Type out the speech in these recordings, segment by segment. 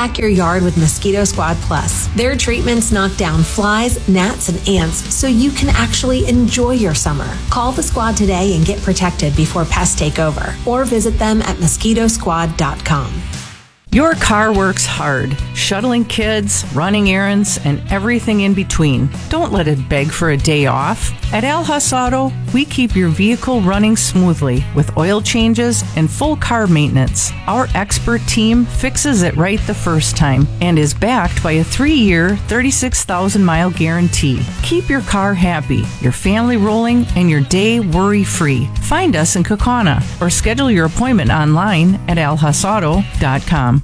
back your yard with Mosquito Squad Plus. Their treatments knock down flies, gnats, and ants so you can actually enjoy your summer. Call the squad today and get protected before pests take over, or visit them at mosquitosquad.com. Your car works hard, shuttling kids, running errands, and everything in between. Don't let it beg for a day off. At Al Huss Auto, we keep your vehicle running smoothly with oil changes and full car maintenance. Our expert team fixes it right the first time and is backed by a 3-year, 36,000-mile guarantee. Keep your car happy, your family rolling, and your day worry-free. Find us in Kaukauna or schedule your appointment online at alhussauto.com.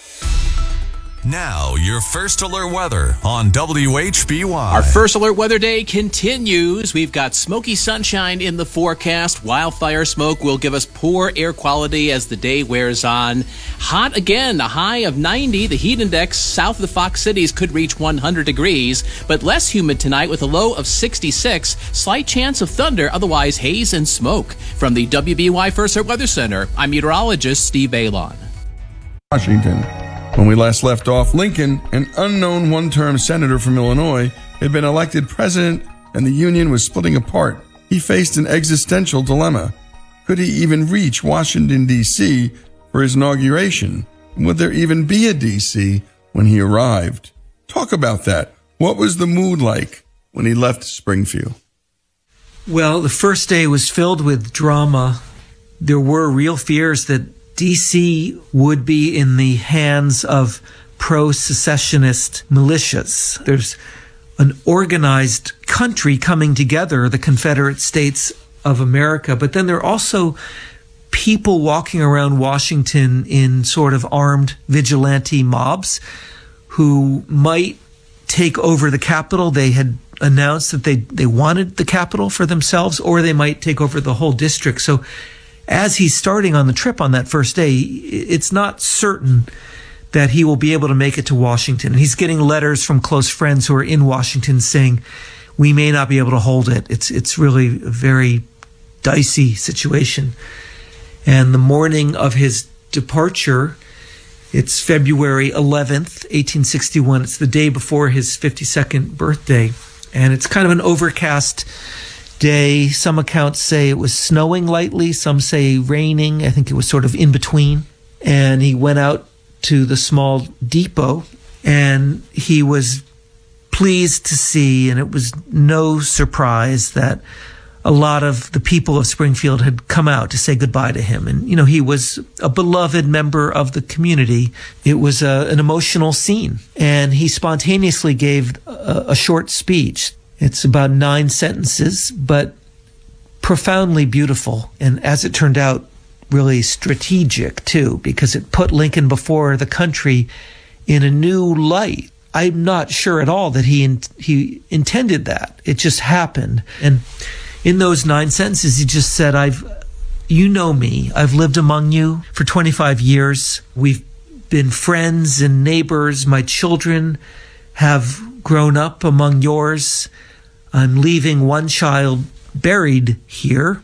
Now, your first alert weather on WHBY. Our first alert weather day continues. We've got smoky sunshine in the forecast. Wildfire smoke will give us poor air quality as the day wears on. Hot again, a high of 90. The heat index south of the Fox Cities could reach 100 degrees, but less humid tonight with a low of 66. Slight chance of thunder, otherwise haze and smoke. From the WBY First Alert Weather Center, I'm meteorologist Steve Balon. Washington. When we last left off, Lincoln, an unknown one-term senator from Illinois, had been elected president and the Union was splitting apart. He faced an existential dilemma. Could he even reach Washington, D.C. for his inauguration? Would there even be a D.C. when he arrived? Talk about that. What was the mood like when he left Springfield? Well, the first day was filled with drama. There were real fears that D.C. would be in the hands of pro-secessionist militias. There's an organized country coming together, the Confederate States of America, but then there are also people walking around Washington in sort of armed vigilante mobs who might take over the Capitol. They had announced that they wanted the Capitol for themselves, or they might take over the whole district. So as he's starting on the trip on that first day, it's not certain that he will be able to make it to Washington. And he's getting letters from close friends who are in Washington saying, we may not be able to hold it. It's really a very dicey situation. And the morning of his departure, it's February 11th, 1861. It's the day before his 52nd birthday. And it's kind of an overcast day. Some accounts say it was snowing lightly. Some say raining. I think it was sort of in between. And he went out to the small depot and he was pleased to see, and it was no surprise that a lot of the people of Springfield had come out to say goodbye to him. And, you know, he was a beloved member of the community. It was an emotional scene. And he spontaneously gave a short speech. It's about 9 sentences, but profoundly beautiful. And as it turned out, really strategic, too, because it put Lincoln before the country in a new light. I'm not sure at all that he intended that. It just happened. And in those 9 sentences, he just said, you know me. I've lived among you for 25 years. We've been friends and neighbors. My children have grown up among yours. I'm leaving one child buried here.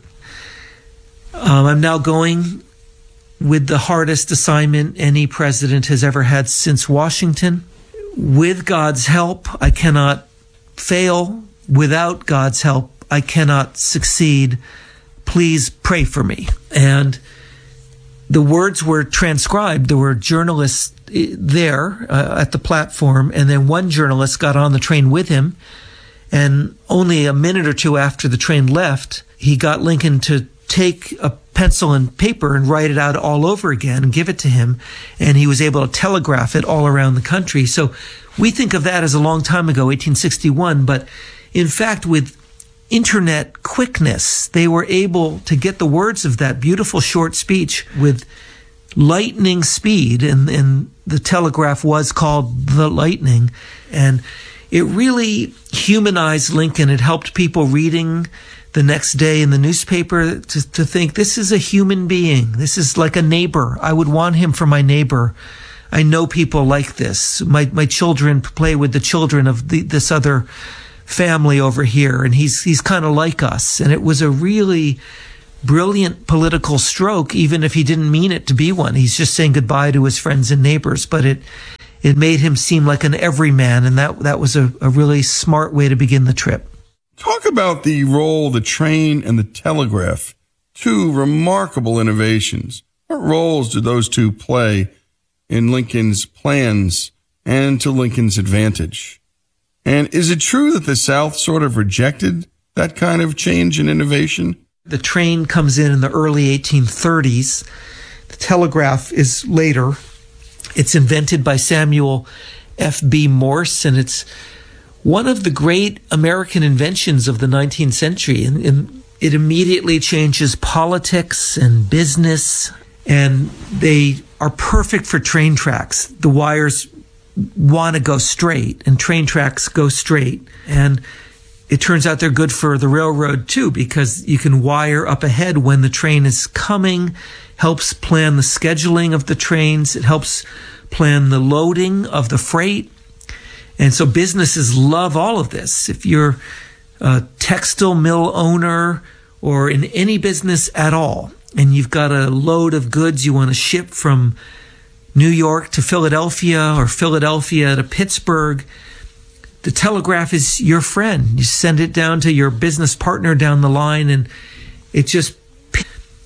I'm now going with the hardest assignment any president has ever had since Washington. With God's help, I cannot fail. Without God's help, I cannot succeed. Please pray for me. And the words were transcribed. There were journalists there at the platform, and then one journalist got on the train with him. And only a minute or two after the train left, he got Lincoln to take a pencil and paper and write it out all over again and give it to him. And he was able to telegraph it all around the country. So we think of that as a long time ago, 1861. But in fact, with internet quickness, they were able to get the words of that beautiful short speech with lightning speed. And the telegraph was called the Lightning. And it really humanized Lincoln. It helped people reading the next day in the newspaper to think, this is a human being. This is like a neighbor. I would want him for my neighbor. I know people like this. My children play with the children of this other family over here, and he's kind of like us. And it was a really brilliant political stroke, even if he didn't mean it to be one. He's just saying goodbye to his friends and neighbors, but it made him seem like an everyman, and that was a really smart way to begin the trip. Talk about the role the train and the telegraph, two remarkable innovations. What roles did those two play in Lincoln's plans and to Lincoln's advantage? And is it true that the South sort of rejected that kind of change and innovation? The train comes in the early 1830s. The telegraph is later. It's invented by Samuel F.B. Morse, and it's one of the great American inventions of the 19th century. And it immediately changes politics and business, and they are perfect for train tracks. The wires want to go straight, and train tracks go straight. And it turns out they're good for the railroad too, because you can wire up ahead when the train is coming, helps plan the scheduling of the trains. It helps plan the loading of the freight. And so businesses love all of this. If you're a textile mill owner or in any business at all, and you've got a load of goods you want to ship from New York to Philadelphia or Philadelphia to Pittsburgh, the telegraph is your friend. You send it down to your business partner down the line, and it just